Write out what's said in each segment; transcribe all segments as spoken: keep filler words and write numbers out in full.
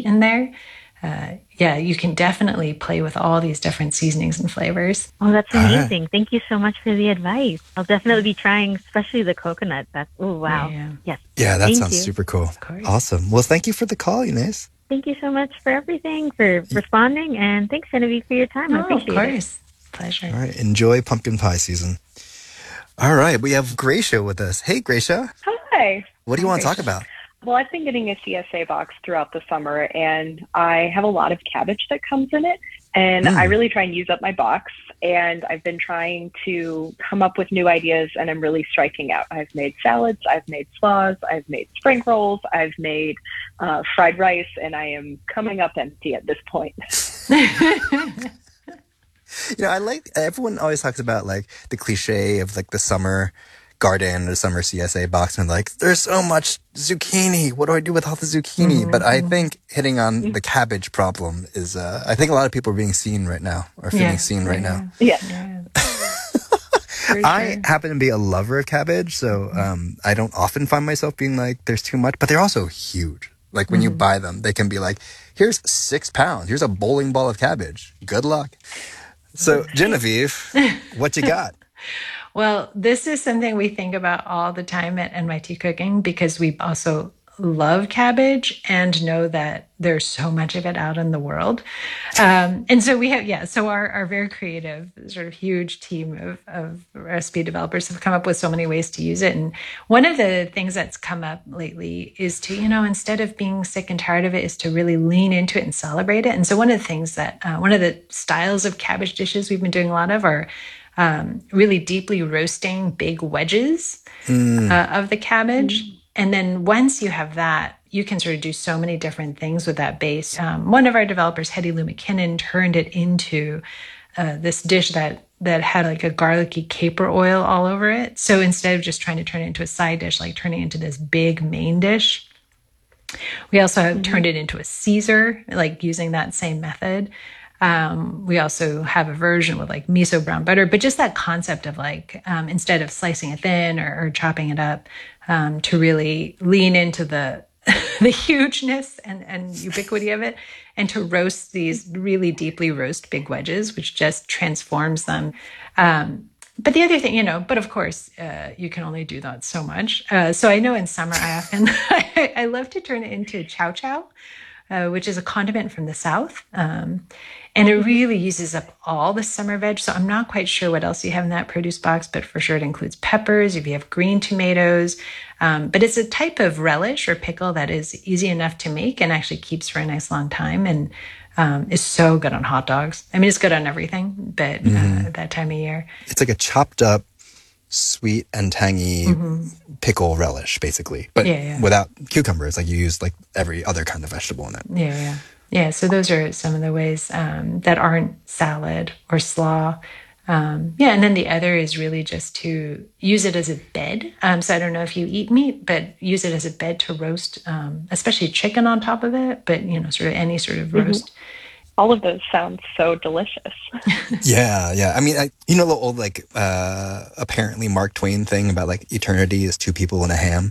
in there. Uh, yeah, you can definitely play with all these different seasonings and flavors. Oh, that's amazing. Uh, Thank you so much for the advice. I'll definitely be trying, especially the coconut. That's, oh, wow. Yeah. Yes. Yeah, that thank sounds you. super cool. Awesome. Well, thank you for the call, Eunice. Thank you so much for everything, for responding, and thanks, Genevieve, for your time. Oh, I appreciate of course. it. Pleasure. All right. Enjoy pumpkin pie season. All right. We have Gracia with us. Hey, Gracia. Hi. What do you Hi, want to Gracia. talk about? Well, I've been getting a C S A box throughout the summer, and I have a lot of cabbage that comes in it. And mm. I really try and use up my box. And I've been trying to come up with new ideas, and I'm really striking out. I've made salads, I've made slaws, I've made spring rolls, I've made uh, fried rice, and I am coming up empty at this point. You know, I like, everyone always talks about like the cliche of like the summer garden or summer C S A box, and like, there's so much zucchini. What do I do with all the zucchini? Mm-hmm. But I think hitting on mm-hmm. the cabbage problem is, uh, I think a lot of people are being seen right now, or feeling yeah. seen right yeah. now. Yeah. yeah. I happen to be a lover of cabbage, so um, I don't often find myself being like, there's too much, but they're also huge. Like when mm-hmm. you buy them, they can be like, here's six pounds. Here's a bowling ball of cabbage. Good luck. So Genevieve, what you got? Well, this is something we think about all the time at N Y T Cooking, because we also love cabbage and know that there's so much of it out in the world. Um, and so we have, yeah, so our, our very creative, sort of huge team of, of recipe developers have come up with so many ways to use it. And one of the things that's come up lately is to, you know, instead of being sick and tired of it, is to really lean into it and celebrate it. And so one of the things that, uh, one of the styles of cabbage dishes we've been doing a lot of are Um, really deeply roasting big wedges mm. uh, of the cabbage. Mm. And then once you have that, you can sort of do so many different things with that base. Um, one of our developers, Hetty Lou McKinnon, turned it into uh, this dish that that had like a garlicky caper oil all over it. So instead of just trying to turn it into a side dish, like turning it into this big main dish. We also have mm-hmm. turned it into a Caesar, like using that same method. Um, we also have a version with like miso brown butter, but just that concept of like, um, instead of slicing it thin or, or chopping it up, um, to really lean into the, the hugeness and, and ubiquity of it, and to roast these really deeply roast big wedges, which just transforms them. Um, but the other thing, you know, but of course, uh, you can only do that so much. Uh, so I know in summer, I often, I, I love to turn it into chow chow, uh, which is a condiment from the South. Um, And it really uses up all the summer veg. So I'm not quite sure what else you have in that produce box, but for sure it includes peppers, if you have green tomatoes. Um, but it's a type of relish or pickle that is easy enough to make and actually keeps for a nice long time, and um, is so good on hot dogs. I mean, it's good on everything, but mm-hmm. uh, that time of year. It's like a chopped up, sweet and tangy mm-hmm. pickle relish, basically. But yeah, yeah. without cucumbers, like you use like every other kind of vegetable in it. Yeah, yeah. Yeah, so those are some of the ways um, that aren't salad or slaw. Um, yeah, and then the other is really just to use it as a bed. Um, so I don't know if you eat meat, but use it as a bed to roast, um, especially chicken on top of it, but, you know, sort of any sort of roast. Mm-hmm. All of those sound so delicious. yeah, yeah. I mean, I, you know the old, like, uh, apparently Mark Twain thing about, like, eternity is two people and a ham?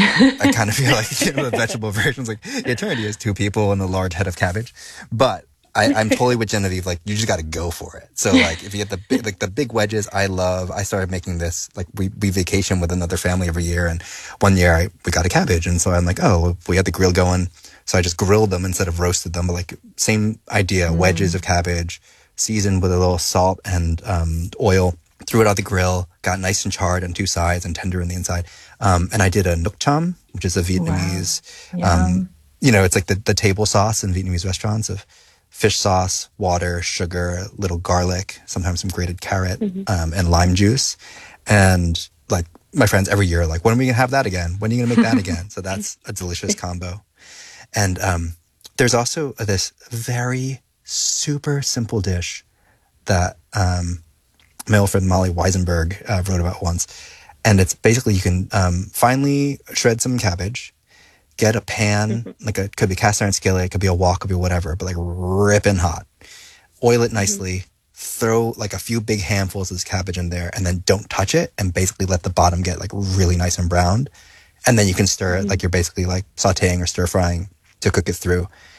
I kind of feel like, you know, the vegetable version's like, eternity is two people and a large head of cabbage. But I, I'm totally with Genevieve. Like, you just got to go for it. So, like, if you get the big, like, the big wedges, I love. I started making this, like, we, we vacation with another family every year. And one year I, we got a cabbage. And so I'm like, oh, we had the grill going. So I just grilled them instead of roasted them. But like, same idea, mm. wedges of cabbage, seasoned with a little salt and um, oil. Threw it out the grill, got nice and charred on two sides and tender on the inside. Um, and I did a nuoc cham, which is a Vietnamese, wow. um, you know, it's like the, the table sauce in Vietnamese restaurants of fish sauce, water, sugar, little garlic, sometimes some grated carrot, mm-hmm. um, and lime juice. And like my friends every year are like, when are we going to have that again? When are you going to make that again? So that's a delicious combo. And um, there's also this very super simple dish that um, my old friend Molly Weisenberg uh, wrote about once. And it's basically you can um, finely shred some cabbage, get a pan, mm-hmm. like a could be cast iron skillet, it could be a wok, could be whatever, but like ripping hot. Oil it nicely, mm-hmm. throw like a few big handfuls of this cabbage in there, and then don't touch it, and basically let the bottom get like really nice and browned. And then you can stir it mm-hmm. like you're basically like sauteing or stir frying to cook it through.